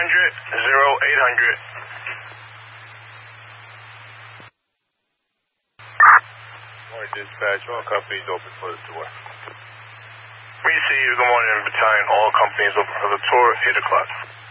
800. Morning, dispatch. All companies open for the tour. We see you. Good morning, battalion. All companies open for the tour, 8 o'clock.